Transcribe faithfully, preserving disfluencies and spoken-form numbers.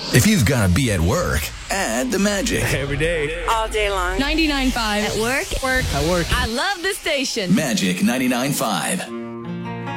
If you've got to be at work, add the magic. Every day. All day long. ninety-nine point five. At work. Work. At work. I love the station. Magic ninety-nine point five.